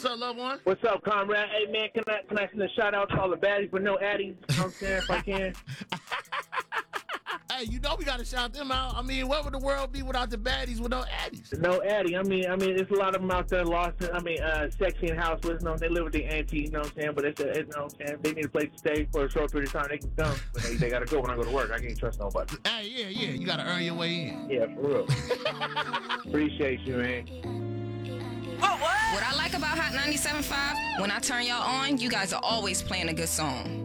What's up, loved one? What's up, comrade? Hey, man, can I send a shout out to all the baddies but no addies? You know what I'm saying, if I can? Hey, you know we gotta shout them out. I mean, what would the world be without the baddies with no addies? No addy. I mean, there's a lot of them out there lost. Sexy and houseless. You know, they live with the auntie. You know what I'm saying? But you know what I'm saying? They need a place to stay for a short period of time. They can come, but they gotta go when I go to work. I can't trust nobody. Hey, yeah, you gotta earn your way in. Yeah, for real. Appreciate you, man. What I like about Hot 97.5, when I turn y'all on, you guys are always playing a good song.